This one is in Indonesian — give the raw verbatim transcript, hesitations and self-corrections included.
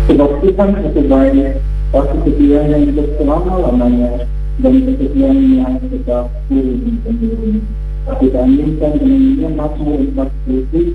Sebab Tuhan itu baik, pasti kesetiaan yang hidup selama-lamanya, dan kesetiaan yang tetap turun-temurun. Kita aminkan dengan Mazmur empat puluh tujuh